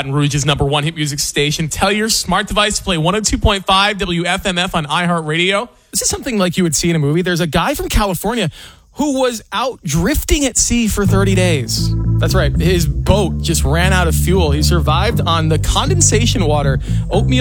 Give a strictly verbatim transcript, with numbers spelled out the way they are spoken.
Baton Rouge's number one hit music station. Tell your smart device to play one oh two point five W F M F on iHeartRadio. This is something like you would see in a movie. There's a guy from California who was out drifting at sea for thirty days. That's right. His boat just ran out of fuel. He survived on the condensation water, oatmeal